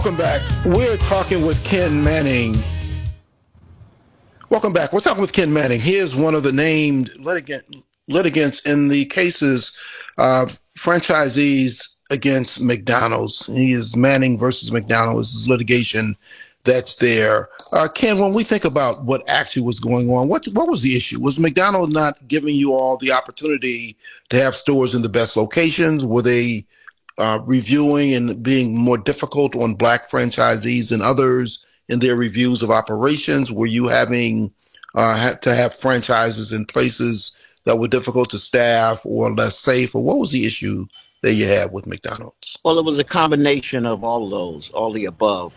Welcome back. We're talking with Ken Manning. Welcome back. We're talking with Ken Manning. He is one of the named litigants in the cases, franchisees against McDonald's. He is Manning versus McDonald's. This is litigation that's there. Ken, when we think about what actually was going on, what was the issue? Was McDonald's not giving you all the opportunity to have stores in the best locations? Were they reviewing and being more difficult on black franchisees than others in their reviews of operations? Were you having had to have franchises in places that were difficult to staff or less safe? Or what was the issue that you had with McDonald's? Well, it was a combination of all of those, all the above.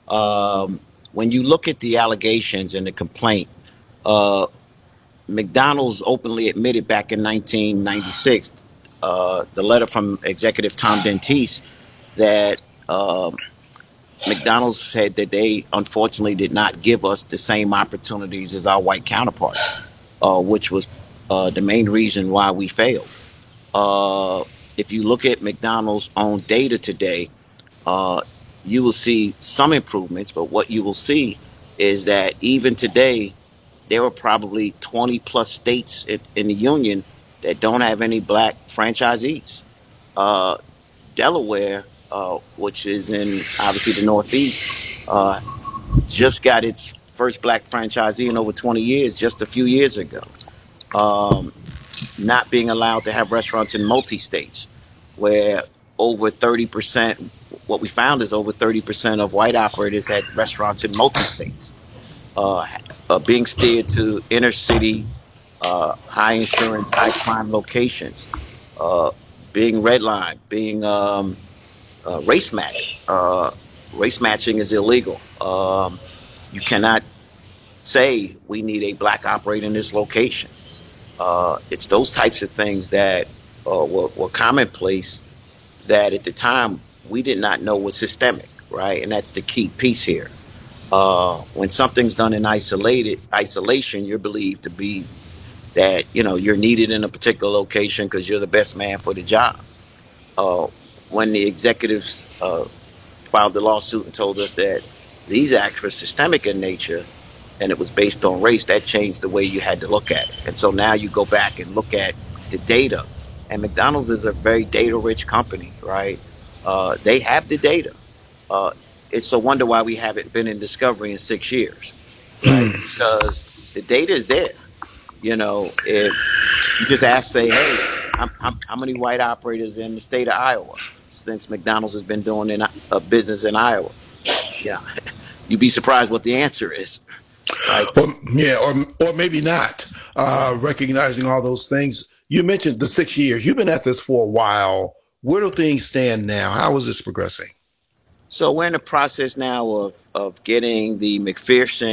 When you look at the allegations and the complaint, uh, McDonald's openly admitted back in 1996, the letter from Executive Tom Dentiste, that McDonald's said that they unfortunately did not give us the same opportunities as our white counterparts, which was the main reason why we failed. Uh, if you look at McDonald's own data today, uh, you will see some improvements, but what you will see is that even today, there are probably 20 plus states in the union that don't have any black franchisees. Uh, Delaware, which is in obviously the Northeast, just got its first black franchisee in over 20 years just a few years ago. Um, Not being allowed to have restaurants in multi states, where over 30%, what we found is over 30% of white operators had restaurants in multi states, uh, being steered to inner city, high insurance, high crime locations, uh, being redlined, being race matched. Race matching is illegal. You cannot say we need a black operator in this location. It's those types of things that were commonplace that at the time we did not know was systemic, right? And that's the key piece here. When something's done in isolation, you're believed to be that you're needed in a particular location because you're the best man for the job. Uh, when the executives filed the lawsuit and told us that these acts were systemic in nature and it was based on race, that changed the way you had to look at it. And so now you go back and look at the data. And McDonald's is a very data rich company, right? They have the data. Uh, it's a wonder why we haven't been in discovery in 6 years, right? Because the data is there. If you just ask, say, hey, how many white operators in the state of Iowa since McDonald's has been doing a business in Iowa? Yeah, you'd be surprised what the answer is, right? Or, yeah, or maybe not. Recognizing all those things. You mentioned the 6 years. You've been at this for a while. Where do things stand now? How is this progressing? So we're in the process now of getting the McPherson